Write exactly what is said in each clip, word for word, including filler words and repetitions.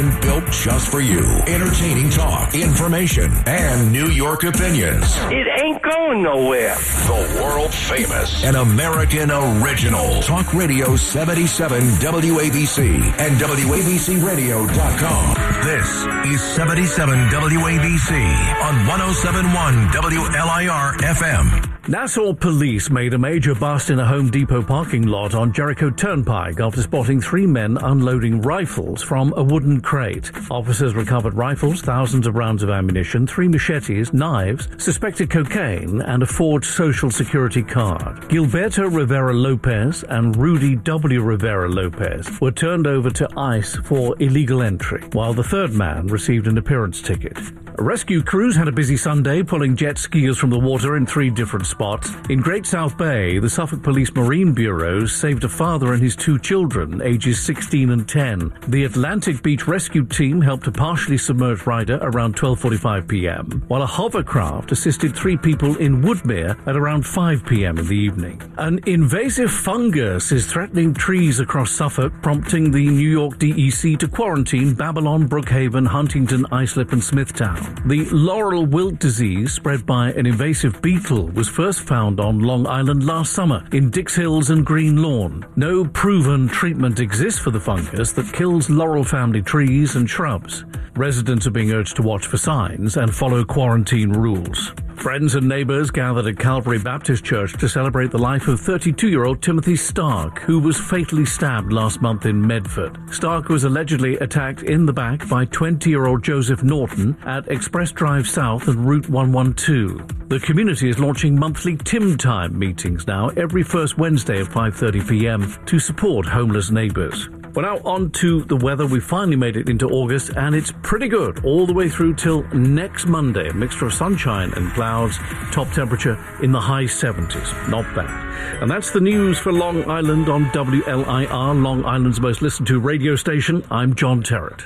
Built just for you. Entertaining talk, information, and New York opinions. It ain't going nowhere. The world famous and American original. Talk Radio seventy-seven W A B C and W A B C radio dot com. This is seventy-seven W A B C on one oh seven point one W L I R F M. Nassau police made a major bust in a Home Depot parking lot on Jericho Turnpike after spotting three men unloading rifles from a wooden crate. Officers recovered rifles, thousands of rounds of ammunition, three machetes, knives, suspected cocaine, and a forged Social Security card. Gilberto Rivera Lopez and Rudy W. Rivera Lopez were turned over to ICE for illegal entry, while the third man received an appearance ticket. Rescue crews had a busy Sunday pulling jet skiers from the water in three different spots. In Great South Bay, the Suffolk Police Marine Bureau saved a father and his two children, ages sixteen and ten. The Atlantic Beach Rescue Team helped a partially submerged rider around twelve forty-five p.m., while a hovercraft assisted three people in Woodmere at around five p.m. in the evening. An invasive fungus is threatening trees across Suffolk, prompting the New York D E C to quarantine Babylon, Brookhaven, Huntington, Islip, and Smithtown. The laurel wilt disease, spread by an invasive beetle, was first found on Long Island last summer in Dix Hills and Green Lawn. No proven treatment exists for the fungus that kills laurel family trees and shrubs. Residents are being urged to watch for signs and follow quarantine rules. Friends and neighbors gathered at Calvary Baptist Church to celebrate the life of thirty-two-year-old Timothy Stark, who was fatally stabbed last month in Medford. Stark was allegedly attacked in the back by twenty-year-old Joseph Norton at Express Drive South and Route one twelve. The community is launching monthly Tim Time meetings now every first Wednesday at five thirty p.m. to support homeless neighbors. Well, now on to the weather. We finally made it into August, and it's pretty good all the way through till next Monday. A mixture of sunshine and clouds, top temperature in the high seventies. Not bad. And that's the news for Long Island on W L I R, Long Island's most listened to radio station. I'm John Terrett.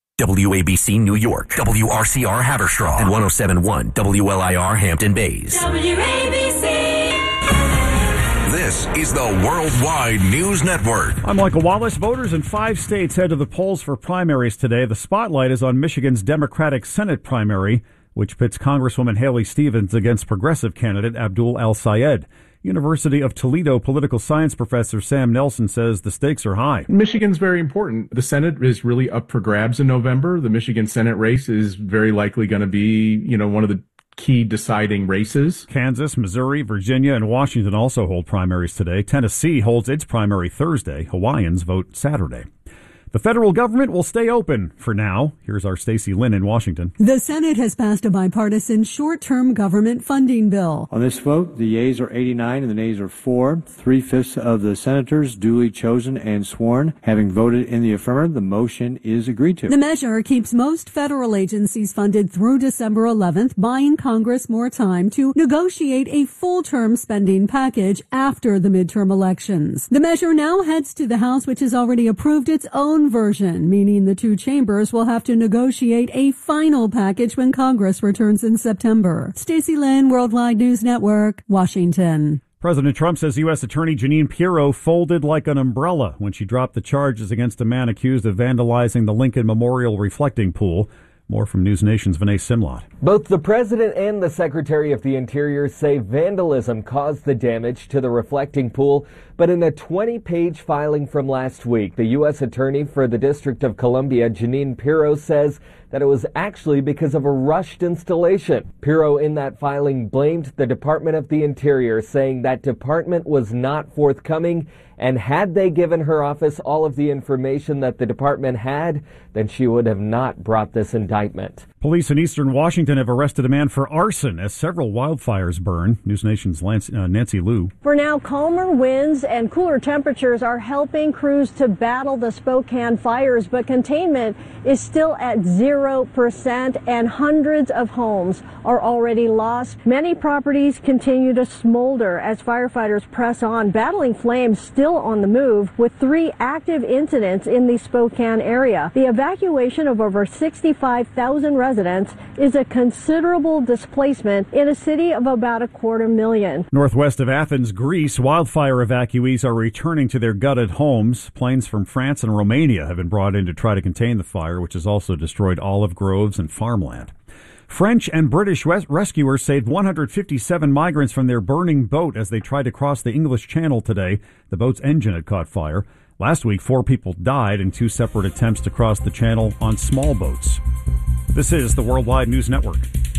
W A B C New York, W R C R Haverstraw, and one oh seven point one W L I R Hampton Bays. W A B C. This is the Worldwide News Network. I'm Michael Wallace. Voters in five states head to the polls for primaries today. The spotlight is on Michigan's Democratic Senate primary, which pits Congresswoman Haley Stevens against progressive candidate Abdul El-Sayed. University of Toledo political science professor Sam Nelson says the stakes are high. Michigan's very important. The Senate is really up for grabs in November. The Michigan Senate race is very likely going to be, you know, one of the key deciding races. Kansas, Missouri, Virginia, and Washington also hold primaries today. Tennessee holds its primary Thursday. Hawaiians vote Saturday. The federal government will stay open for now. Here's our Stacey Lynn in Washington. The Senate has passed a bipartisan short-term government funding bill. On this vote, the yeas are eighty-nine and the nays are four. Three-fifths of the senators duly chosen and sworn having voted in the affirmative, the motion is agreed to. The measure keeps most federal agencies funded through December eleventh, buying Congress more time to negotiate a full-term spending package after the midterm elections. The measure now heads to the House, which has already approved its own version, meaning the two chambers will have to negotiate a final package when Congress returns in September. Stacey Lynn, Worldwide News Network, Washington. President Trump says U S. Attorney Jeanine Pirro folded like an umbrella when she dropped the charges against a man accused of vandalizing the Lincoln Memorial reflecting pool. More from News Nation's Vinay Simlot. Both the president and the Secretary of the Interior say vandalism caused the damage to the reflecting pool, but in a twenty-page filing from last week, the U S. Attorney for the District of Columbia, Jeanine Pirro, says that it was actually because of a rushed installation. Pirro in that filing blamed the Department of the Interior, saying that department was not forthcoming, and had they given her office all of the information that the department had, then she would have not brought this indictment. Police in eastern Washington have arrested a man for arson as several wildfires burn. News Nation's Lance, uh, Nancy Liu. For now, calmer winds and cooler temperatures are helping crews to battle the Spokane fires, but containment is still at zero percent and hundreds of homes are already lost. Many properties continue to smolder as firefighters press on, battling flames still still on the move with three active incidents in the Spokane area. The evacuation of over sixty-five thousand residents is a considerable displacement in a city of about a quarter million. Northwest of Athens, Greece, wildfire evacuees are returning to their gutted homes. Planes from France and Romania have been brought in to try to contain the fire, which has also destroyed olive groves and farmland. French and British res- rescuers saved one hundred fifty-seven migrants from their burning boat as they tried to cross the English Channel today. The boat's engine had caught fire. Last week, four people died in two separate attempts to cross the channel on small boats. This is the Worldwide News Network.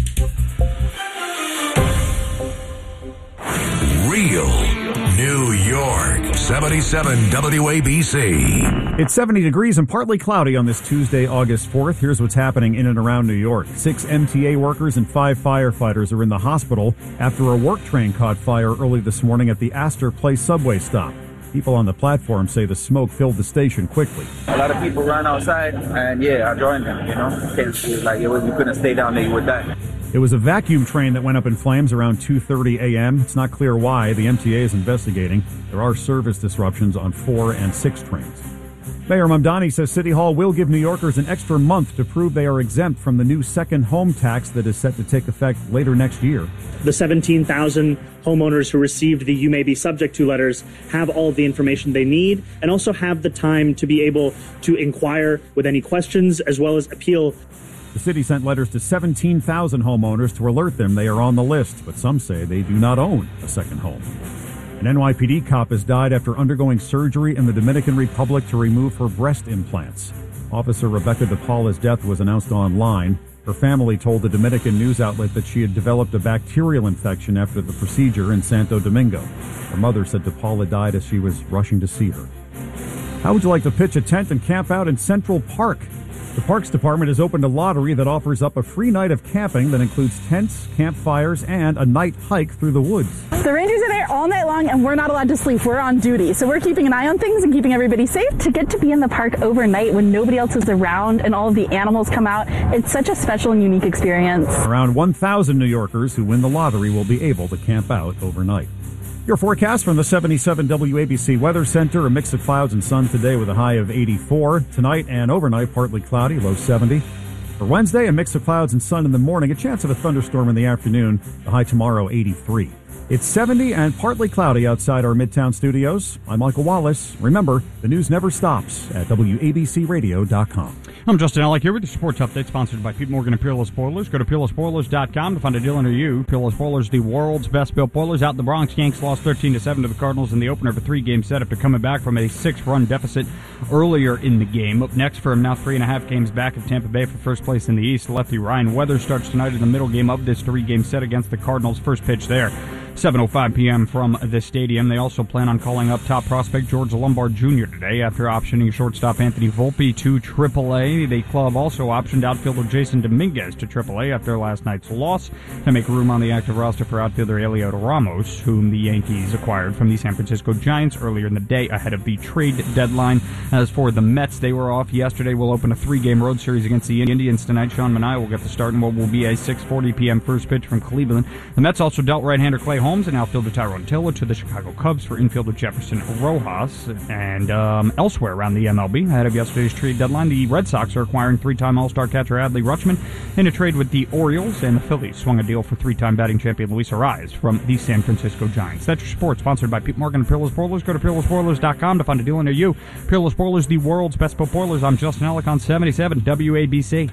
Real New York, seventy-seven W A B C. It's seventy degrees and partly cloudy on this Tuesday, August fourth. Here's what's happening in and around New York. Six M T A workers and five firefighters are in the hospital after a work train caught fire early this morning at the Astor Place subway stop. People on the platform say the smoke filled the station quickly. A lot of people ran outside, and yeah, I joined them, you know. It's like it was, you couldn't stay down there, you would die. It was a vacuum train that went up in flames around two thirty a.m. It's not clear why. The M T A is investigating. There are service disruptions on four and six trains. Mayor Mamdani says City Hall will give New Yorkers an extra month to prove they are exempt from the new second home tax that is set to take effect later next year. The seventeen thousand homeowners who received the You May Be Subject To letters have all the information they need and also have the time to be able to inquire with any questions as well as appeal. The city sent letters to seventeen thousand homeowners to alert them they are on the list, but some say they do not own a second home. An N Y P D cop has died after undergoing surgery in the Dominican Republic to remove her breast implants. Officer Rebecca DePaula's death was announced online. Her family told the Dominican news outlet that she had developed a bacterial infection after the procedure in Santo Domingo. Her mother said DePaula died as she was rushing to see her. How would you like to pitch a tent and camp out in Central Park? The Parks Department has opened a lottery that offers up a free night of camping that includes tents, campfires, and a night hike through the woods. The rangers are there all night long, and we're not allowed to sleep. We're on duty, so we're keeping an eye on things and keeping everybody safe. To get to be in the park overnight when nobody else is around and all of the animals come out, it's such a special and unique experience. Around one thousand New Yorkers who win the lottery will be able to camp out overnight. Your forecast from the seventy-seven W A B C Weather Center, a mix of clouds and sun today with a high of eighty-four. Tonight and overnight, partly cloudy, low seventy. For Wednesday, a mix of clouds and sun in the morning, a chance of a thunderstorm in the afternoon, the high tomorrow, eighty-three. It's seventy and partly cloudy outside our Midtown studios. I'm Michael Wallace. Remember, the news never stops at W A B C radio dot com. I'm Justin Alec here with the Sports Update, sponsored by Pete Morgan and Peerless Boilers. Go to Peerless Boilers dot com to find a deal near you. Peerless Boilers, the world's best built boilers. Out in the Bronx, Yanks lost thirteen to seven to the Cardinals in the opener of a three-game set after coming back from a six-run deficit earlier in the game. Up next for him now, three and a half games back of Tampa Bay for first place in the East. Lefty Ryan Weathers starts tonight in the middle game of this three-game set against the Cardinals. First pitch there, seven oh five p.m. from the stadium. They also plan on calling up top prospect George Lombard Junior today after optioning shortstop Anthony Volpe to triple A. The club also optioned outfielder Jason Dominguez to triple A after last night's loss to make room on the active roster for outfielder Eliot Ramos, whom the Yankees acquired from the San Francisco Giants earlier in the day ahead of the trade deadline. As for the Mets, they were off yesterday. Will open a three-game road series against the Indians tonight. Sean Manaea will get the start in what will be a six forty p.m. first pitch from Cleveland. The Mets also dealt right-hander Clay Holmes and outfielder Tyrone Taylor to the Chicago Cubs for infielder Jefferson Rojas. And um, elsewhere around the M L B, ahead of yesterday's trade deadline, the Red Sox are acquiring three-time All-Star catcher Adley Rutschman in a trade with the Orioles, and the Phillies swung a deal for three-time batting champion Luis Arraez from the San Francisco Giants. That's your sports, sponsored by Pete Morgan and Peerless Boilers. Go to Peerless Boilers dot com to find a deal near you. Peerless Boilers, the world's best built boilers. I'm Justin Alec on seventy-seven W A B C.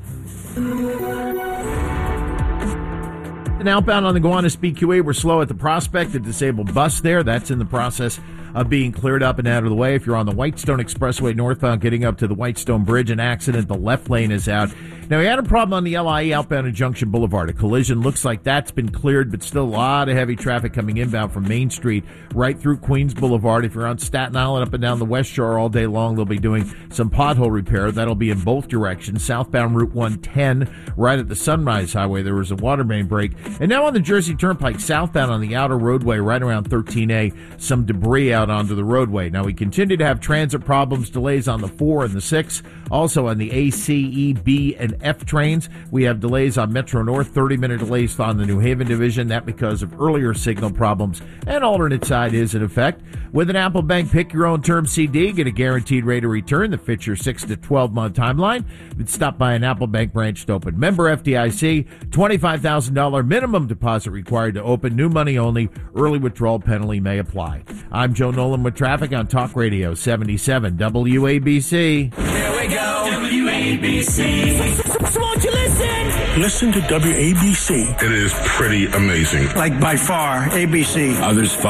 And outbound on the Gowanus B Q A, we're slow at the Prospect. A disabled bus there. That's in the process of being cleared up and out of the way. If you're on the Whitestone Expressway northbound getting up to the Whitestone Bridge, an accident, the left lane is out. Now, we had a problem on the L I E outbound at Junction Boulevard. A collision looks like that's been cleared, but still a lot of heavy traffic coming inbound from Main Street right through Queens Boulevard. If you're on Staten Island up and down the West Shore all day long, they'll be doing some pothole repair. That'll be in both directions. Southbound Route one ten, right at the Sunrise Highway, there was a water main break. And now on the Jersey Turnpike, southbound on the outer roadway right around thirteen A, some debris out out onto the roadway. Now, we continue to have transit problems, delays on the four and the six. Also on the A, C, E, B, and F trains. We have delays on Metro North, thirty-minute delays on the New Haven division. That because of earlier signal problems. And alternate side is in effect. With an Apple Bank Pick Your Own Term C D, get a guaranteed rate of return that fits your six to twelve month timeline. Stop by an Apple Bank branch to open. Member F D I C, twenty-five thousand dollars minimum deposit required to open. New money only. Early withdrawal penalty may apply. I'm Joe Nolan with traffic on Talk Radio seventy-seven W A B C. Here we go, W A B C. So won't you listen? Listen to W A B C. It is pretty amazing. Like by far, A B C. Others follow.